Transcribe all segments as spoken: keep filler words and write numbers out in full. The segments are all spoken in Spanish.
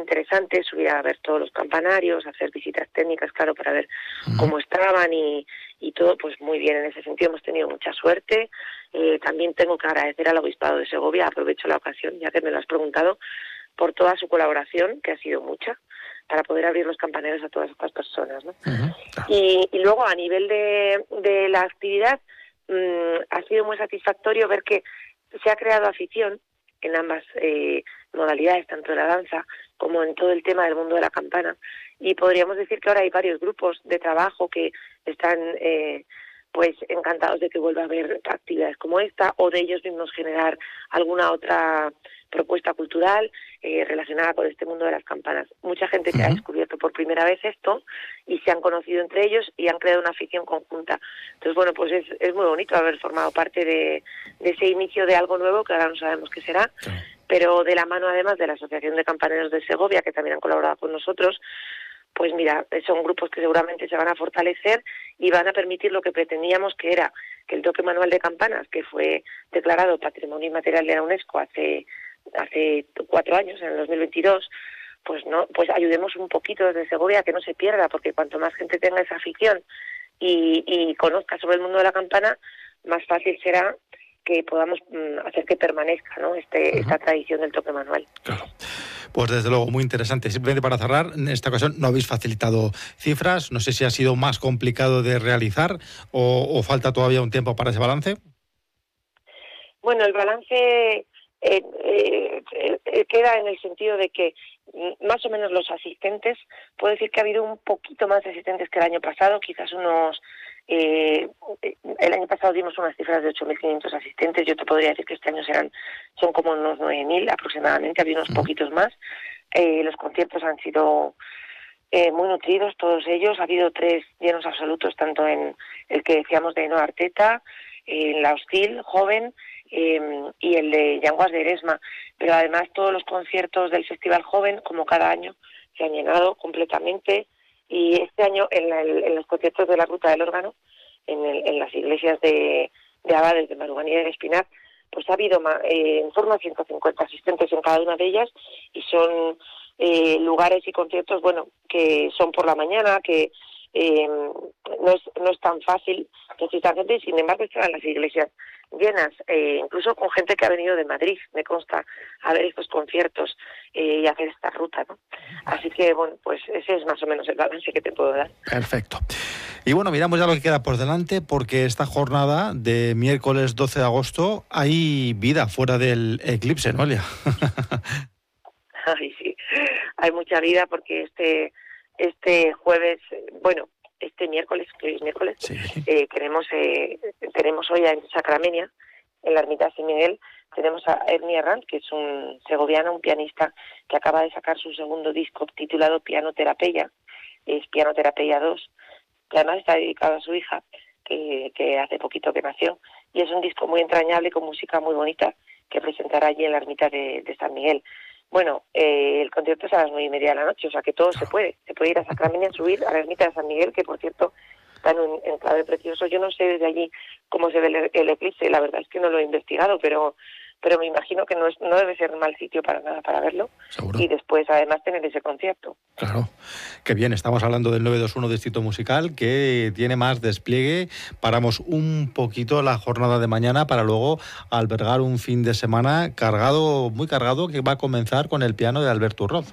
interesante subir a ver todos los campanarios, hacer visitas técnicas, claro, para ver uh-huh. cómo estaban y, y todo, pues muy bien. En ese sentido hemos tenido mucha suerte. Eh, también tengo que agradecer al Obispado de Segovia, aprovecho la ocasión, ya que me lo has preguntado, por toda su colaboración, que ha sido mucha, para poder abrir los campanarios a todas estas personas, ¿no? Uh-huh. Y, y luego, a nivel de, de la actividad, mmm, ha sido muy satisfactorio ver que se ha creado afición en ambas eh, modalidades, tanto en la danza como en todo el tema del mundo de la campana. Y podríamos decir que ahora hay varios grupos de trabajo que están eh, pues encantados de que vuelva a haber actividades como esta, o de ellos mismos generar alguna otra propuesta cultural eh, relacionada con este mundo de las campanas. Mucha gente que uh-huh. ha descubierto por primera vez esto y se han conocido entre ellos y han creado una afición conjunta. Entonces, bueno, pues es, es muy bonito haber formado parte de, de ese inicio de algo nuevo que ahora no sabemos qué será, uh-huh. pero de la mano además de la Asociación de Campaneros de Segovia, que también han colaborado con nosotros. Pues mira, son grupos que seguramente se van a fortalecer y van a permitir lo que pretendíamos, que era que el toque manual de campanas, que fue declarado Patrimonio Inmaterial de la UNESCO hace hace cuatro años, en el dos mil veintidós, pues no, pues ayudemos un poquito desde Segovia a que no se pierda, porque cuanto más gente tenga esa afición y, y conozca sobre el mundo de la campana, más fácil será que podamos mm, hacer que permanezca, ¿no? Este, uh-huh. esta tradición del toque manual. Claro. Pues desde luego, muy interesante. Simplemente para cerrar, en esta ocasión no habéis facilitado cifras. No sé si ha sido más complicado de realizar o, o falta todavía un tiempo para ese balance. Bueno, el balance eh, eh, eh, queda en el sentido de que más o menos los asistentes, puedo decir que ha habido un poquito más de asistentes que el año pasado, quizás unos... Eh, el año pasado dimos unas cifras de ocho mil quinientos asistentes. Yo te podría decir que este año serán son como unos nueve mil aproximadamente, ha habido unos poquitos más. Eh, los conciertos han sido eh, muy nutridos, todos ellos. Ha habido tres llenos absolutos, tanto en el que decíamos de Ainhoa Arteta, en la Hostil Joven eh, y el de Yanguas de Eresma. Pero además todos los conciertos del Festival Joven, como cada año, se han llenado completamente. Y este año, en, la, en los conciertos de la Ruta del Órgano, en, el, en las iglesias de, de Abades, de Maruganí y del Espinar, pues ha habido eh, en torno a ciento cincuenta asistentes en cada una de ellas, y son eh, lugares y conciertos, bueno, que son por la mañana, que eh, no es no es tan fácil recibir gente, y sin embargo están las iglesias llenas, eh, incluso con gente que ha venido de Madrid, me consta, a ver estos conciertos eh, y hacer esta ruta, ¿no? Así que, bueno, pues ese es más o menos el balance que te puedo dar. Perfecto. Y bueno, miramos ya lo que queda por delante, porque esta jornada de miércoles doce de agosto hay vida fuera del eclipse, ¿no, Elia? Ay, sí, hay mucha vida porque este este jueves, bueno, este miércoles, que es miércoles, sí. eh, queremos, eh, tenemos hoy en Sacramenia, en la ermita de San Miguel, tenemos a Ernie Herranz, que es un segoviano, un pianista que acaba de sacar su segundo disco titulado Piano Terapeia, es Piano Terapeia dos, que además está dedicado a su hija, que, que hace poquito que nació, y es un disco muy entrañable, con música muy bonita, que presentará allí en la ermita de, de San Miguel. Bueno, eh, el concierto es a las nueve y media de la noche, o sea que todo se puede. Se puede ir a Sacramenia, subir a la ermita de San Miguel, que por cierto está en un enclave precioso. Yo no sé desde allí cómo se ve el, el eclipse, la verdad es que no lo he investigado, pero pero me imagino que no es, no debe ser un mal sitio para nada para verlo. Seguro. Y después además tener ese concierto. Claro, qué bien. Estamos hablando del nueve dos uno Distrito Musical, que tiene más despliegue. Paramos un poquito la jornada de mañana para luego albergar un fin de semana cargado, muy cargado, que va a comenzar con el piano de Alberto Urroz.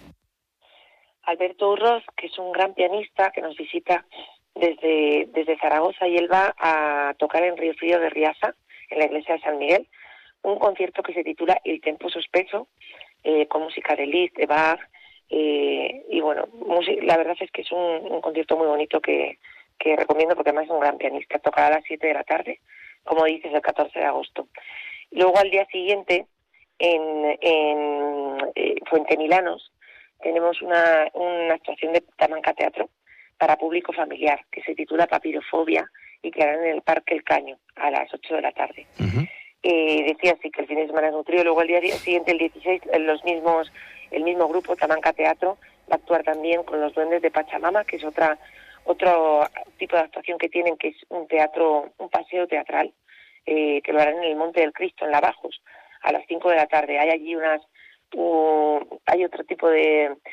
Alberto Urroz, que es un gran pianista que nos visita desde, desde Zaragoza, y él va a tocar en Río Frío de Riaza, en la iglesia de San Miguel, un concierto que se titula Il Tempo Sospeso, eh, con música de Liszt, de Bach, eh, y bueno, música, la verdad es que es un, un concierto muy bonito que, que recomiendo, porque además es un gran pianista. Tocará a las siete de la tarde, como dices, el catorce de agosto. Luego al día siguiente, en, en eh, Fuentemilanos, tenemos una, una actuación de Tamanca Teatro para público familiar, que se titula Papirofobia, y que harán en el Parque El Caño a las ocho de la tarde. Uh-huh. Eh, decía así que el fin de semana es nutrido. Luego el día siguiente, el dieciséis, los mismos, el mismo grupo, Tamanca Teatro, va a actuar también con los Duendes de Pachamama, que es otra otro tipo de actuación que tienen, que es un teatro, un paseo teatral, eh, que lo harán en el Monte del Cristo, en Lavajos, a las cinco de la tarde. Hay allí unas, uh, hay otro tipo de